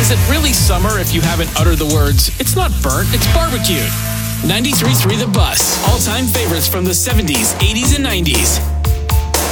Is it really summer if you haven't uttered the words, "It's not burnt, it's barbecued"? 93.3 The Bus. All-time favorites from the 70s, 80s, and 90s.